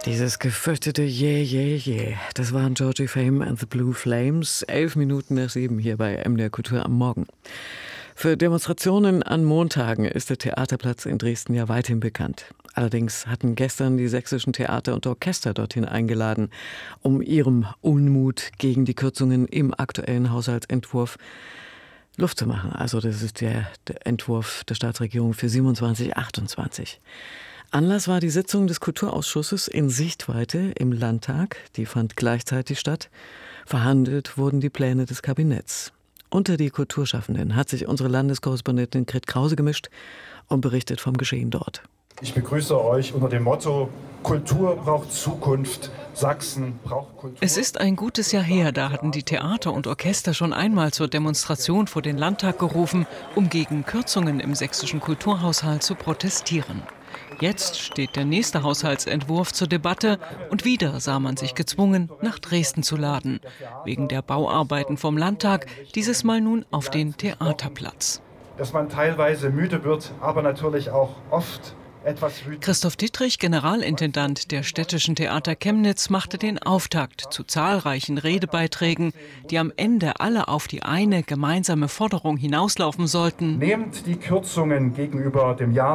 Dieses gefürchtete Yeah, yeah, yeah, das waren Georgie Fame and the Blue Flames, 11 Minuten nach 7 hier bei MDR Kultur am Morgen. Für Demonstrationen an Montagen ist der Theaterplatz in Dresden ja weithin bekannt. Allerdings hatten gestern die sächsischen Theater und Orchester dorthin eingeladen, um ihrem Unmut gegen die Kürzungen im aktuellen Haushaltsentwurf Luft zu machen. Also das ist der Entwurf der Staatsregierung für 27/28. Anlass war die Sitzung des Kulturausschusses in Sichtweite im Landtag. Die fand gleichzeitig statt. Verhandelt wurden die Pläne des Kabinetts. Unter die Kulturschaffenden hat sich unsere Landeskorrespondentin Grit Krause gemischt und berichtet vom Geschehen dort. Ich begrüße euch unter dem Motto: Kultur braucht Zukunft, Sachsen braucht Kultur. Es ist ein gutes Jahr her, da hatten die Theater und Orchester schon einmal zur Demonstration vor den Landtag gerufen, um gegen Kürzungen im sächsischen Kulturhaushalt zu protestieren. Jetzt steht der nächste Haushaltsentwurf zur Debatte und wieder sah man sich gezwungen, nach Dresden zu laden. Wegen der Bauarbeiten vom Landtag, dieses Mal nun auf den Theaterplatz. Dass man teilweise müde wird, aber natürlich auch oft etwas wütend. Christoph Dittrich, Generalintendant der Städtischen Theater Chemnitz, machte den Auftakt zu zahlreichen Redebeiträgen, die am Ende alle auf die eine gemeinsame Forderung hinauslaufen sollten. Nehmt die Kürzungen gegenüber dem Jahr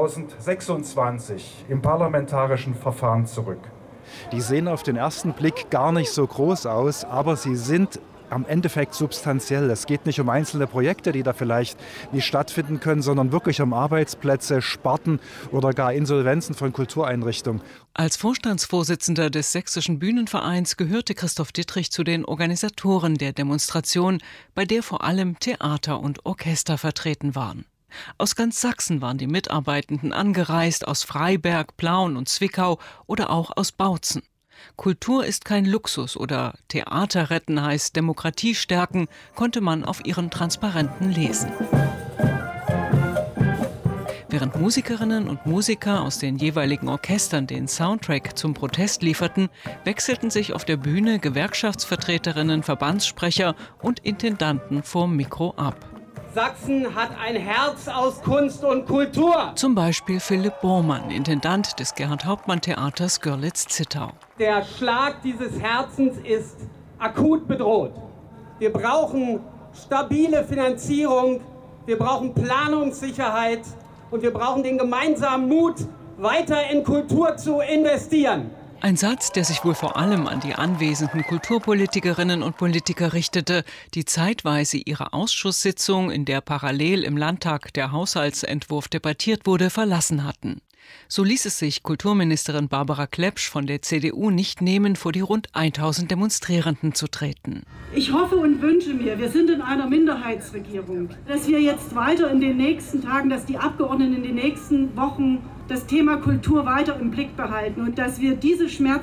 2026 im parlamentarischen Verfahren zurück. Die sehen auf den ersten Blick gar nicht so groß aus, aber sie sind am Endeffekt substanziell. Es geht nicht um einzelne Projekte, die da vielleicht nicht stattfinden können, sondern wirklich um Arbeitsplätze, Sparten oder gar Insolvenzen von Kultureinrichtungen. Als Vorstandsvorsitzender des Sächsischen Bühnenvereins gehörte Christoph Dittrich zu den Organisatoren der Demonstration, bei der vor allem Theater und Orchester vertreten waren. Aus ganz Sachsen waren die Mitarbeitenden angereist, aus Freiberg, Plauen und Zwickau oder auch aus Bautzen. Kultur ist kein Luxus oder Theater retten heißt Demokratie stärken, konnte man auf ihren Transparenten lesen. Während Musikerinnen und Musiker aus den jeweiligen Orchestern den Soundtrack zum Protest lieferten, wechselten sich auf der Bühne Gewerkschaftsvertreterinnen, Verbandssprecher und Intendanten vorm Mikro ab. Sachsen hat ein Herz aus Kunst und Kultur. Zum Beispiel Philipp Bormann, Intendant des Gerhard-Hauptmann-Theaters Görlitz-Zittau. Der Schlag dieses Herzens ist akut bedroht. Wir brauchen stabile Finanzierung, wir brauchen Planungssicherheit und wir brauchen den gemeinsamen Mut, weiter in Kultur zu investieren. Ein Satz, der sich wohl vor allem an die anwesenden Kulturpolitikerinnen und Politiker richtete, die zeitweise ihre Ausschusssitzung, in der parallel im Landtag der Haushaltsentwurf debattiert wurde, verlassen hatten. So ließ es sich Kulturministerin Barbara Klepsch von der CDU nicht nehmen, vor die rund 1000 Demonstrierenden zu treten. Ich hoffe und wünsche mir, wir sind in einer Minderheitsregierung, dass wir jetzt weiter in den nächsten Tagen, dass die Abgeordneten in den nächsten Wochen das Thema Kultur weiter im Blick behalten und dass wir diese Schmerzen